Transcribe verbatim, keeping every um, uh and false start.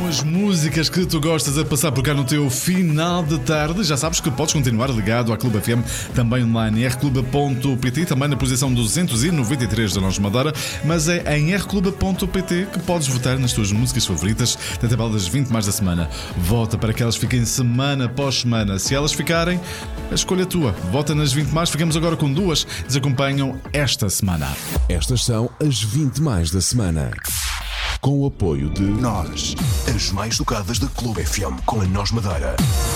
as músicas que tu gostas a passar por cá no teu final de tarde. Já sabes que podes continuar ligado à Clube F M, também online em r clube ponto p t, também na posição duzentos e noventa e três da Nós Madeira, mas é em r clube ponto p t que podes votar nas tuas músicas favoritas da tabela das vinte mais da semana. Vota para que elas fiquem semana após semana. Se elas ficarem, a escolha é tua. Vota nas vinte mais, ficamos agora com duas que nos acompanham esta semana. Estas são as vinte mais da semana. Com o apoio de Nós, as mais tocadas da Clube F M com a Nós Madeira.